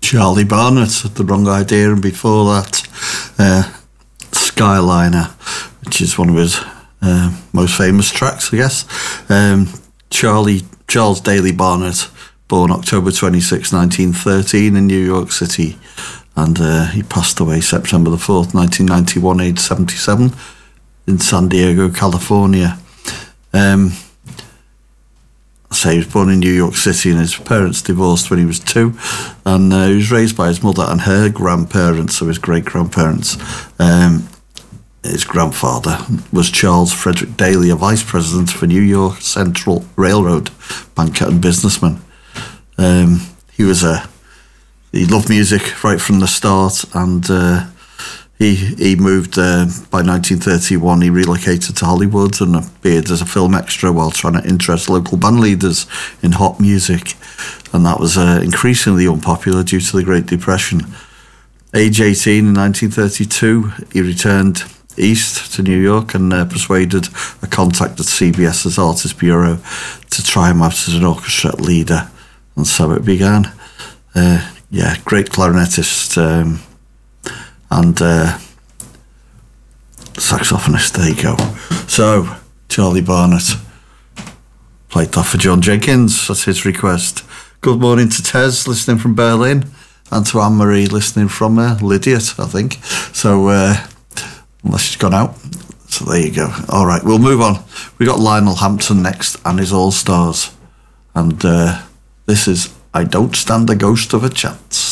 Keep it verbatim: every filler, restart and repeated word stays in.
Charlie Barnett, The Wrong Idea, and before that, uh, Skyliner, which is one of his uh, most famous tracks, I guess. Um, Charlie Charles Daly Barnett, born October twenty-sixth, nineteen thirteen in New York City, and uh, he passed away September the fourth, nineteen ninety-one, aged seventy-seven, in San Diego, California. Um, So he was born in New York City, and his parents divorced when he was two, and uh, he was raised by his mother and her grandparents, so his great-grandparents. Um, his grandfather was Charles Frederick Daly, a vice president for New York Central Railroad, banker and businessman. Um, he was a he loved music right from the start, and uh, He he moved uh, by nineteen thirty-one. He relocated to Hollywood and appeared as a film extra while trying to interest local band leaders in hot music, and that was uh, increasingly unpopular due to the Great Depression. Age eighteen in nineteen thirty-two, he returned east to New York and uh, persuaded a contact at C B S's Artist Bureau to try him out as an orchestra leader, and so it began. Uh, yeah, great clarinetist. Um, And uh, saxophonist, there you go. So, Charlie Barnett played that for John Jenkins, that's his request. Good morning to Tez, listening from Berlin, and to Anne-Marie, listening from uh, Lydiot, I think. So, uh, unless she's gone out. So, there you go. All right, we'll move on. We got Lionel Hampton next, and his All-Stars. And uh, this is I Don't Stand a Ghost of a Chance.